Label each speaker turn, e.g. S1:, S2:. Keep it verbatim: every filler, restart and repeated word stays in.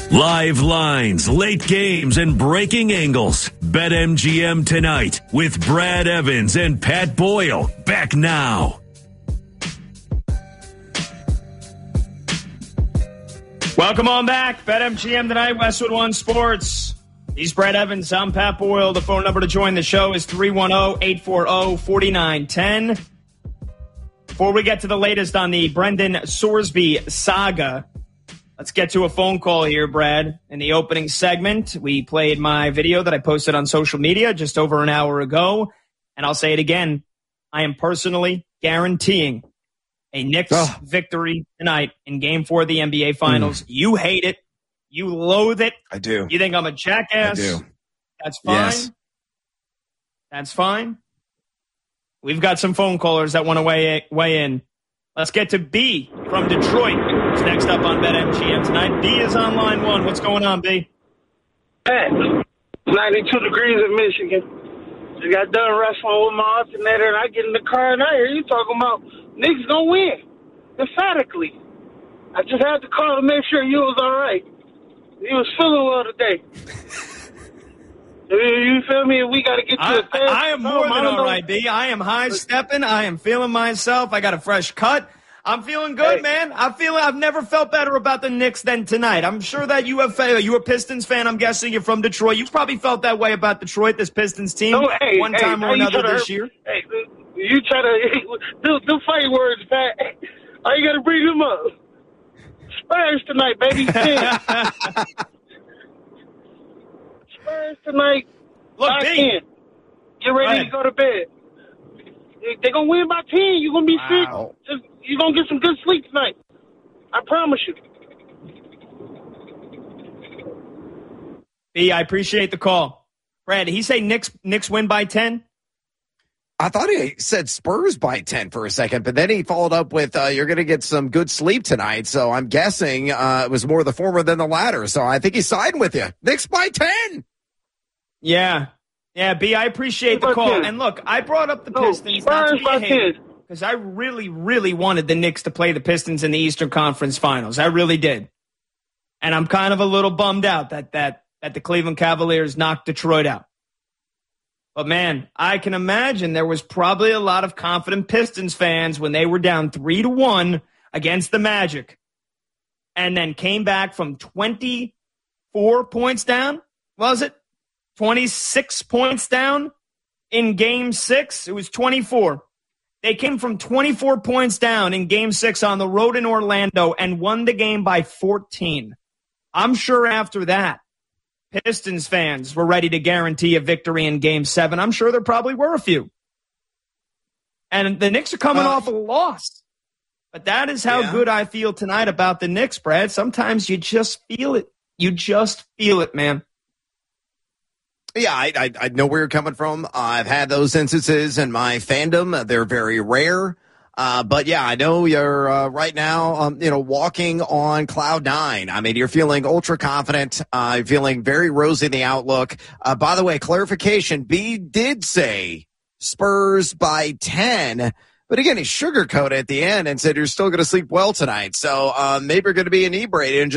S1: Live lines, late games, and breaking angles. BetMGM tonight with Brad Evans and Pat Boyle. Back now.
S2: Welcome on back. BetMGM tonight, Westwood One Sports. He's Brad Evans. I'm Pat Boyle. The phone number to join the show is three one zero, eight four zero, four nine one zero. Before we get to the latest on the Brendan Sorsby saga, let's get to a phone call here, Brad. In the opening segment, we played my video that I posted on social media just over an hour ago. And I'll say it again. I am personally guaranteeing a Knicks oh. victory tonight in Game four of the N B A Finals. Mm. You hate it. You loathe it.
S3: I do.
S2: You think I'm a jackass.
S3: I do.
S2: That's fine.
S3: Yes.
S2: That's fine. We've got some phone callers that want to weigh, weigh in. Let's get to B from Detroit. Who's next up on BetMGM tonight? B is on line one. What's going on, B?
S4: Hey, ninety-two degrees in Michigan. Just got done wrestling with my alternator, and I get in the car, and I hear you talking about Knicks gonna win emphatically. I just had to call to make sure you was all right. You was feeling well today. You feel me? We got to get to
S2: I,
S4: the fans.
S2: I am more than all right, B. I am high stepping. I am feeling myself. I got a fresh cut. I'm feeling good, hey. man. I'm feeling. I've never felt better about the Knicks than tonight. I'm sure that you have. You're a Pistons fan. I'm guessing you're from Detroit. You've probably felt that way about Detroit, this Pistons team,
S4: no, hey,
S2: one
S4: hey,
S2: time or another this year.
S4: Hey, you try to do, do fight words, Pat. How you got to bring them up? Spurs tonight, baby. Spurs tonight.
S2: Look, B.
S4: Get ready to go to bed. They're going to win by ten. You're going to be
S2: wow.
S4: sick. Just, you're going to get some good sleep tonight. I promise you.
S2: B, I appreciate the call. Brad, did he say Knicks, Knicks win by ten?
S3: I thought he said Spurs by ten for a second, but then he followed up with, uh, you're going to get some good sleep tonight. So I'm guessing uh, it was more the former than the latter. So I think he's siding with you. Knicks by ten.
S2: Yeah. Yeah, B, I appreciate the call. And look, I brought up the
S4: no,
S2: Pistons not to be a hater, because I really, really wanted the Knicks to play the Pistons in the Eastern Conference Finals. I really did. And I'm kind of a little bummed out that that, that the Cleveland Cavaliers knocked Detroit out. But, man, I can imagine there was probably a lot of confident Pistons fans when they were down three to one against the Magic and then came back from twenty-four points down, was it? twenty-six points down in Game six. It was twenty-four. They came from twenty-four points down in Game six on the road in Orlando and won the game by fourteen. I'm sure after that, Pistons fans were ready to guarantee a victory in Game seven. I'm sure there probably were a few. And the Knicks are coming uh, off a loss. But that is how yeah. good I feel tonight about the Knicks, Brad. Sometimes you just feel it. You just feel it, man.
S3: Yeah, I, I, I know where you're coming from. I've had those instances in my fandom. They're very rare. Uh, but yeah, I know you're uh, right now, um, you know, walking on cloud nine. I mean, you're feeling ultra confident. Uh, you're feeling very rosy in the outlook. Uh, by the way, clarification, B did say Spurs by ten. But again, he sugarcoated at the end and said you're still going to sleep well tonight. So uh, maybe you're going to be inebriated and